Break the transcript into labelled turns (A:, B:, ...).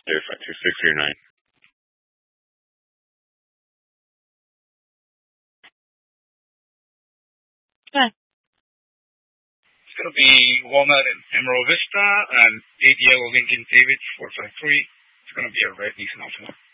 A: If I 2609.
B: It's going to be Walnut and Emerald Vista and 8 Yellow Lincoln David 453. It's going to be a red Nissan Altima.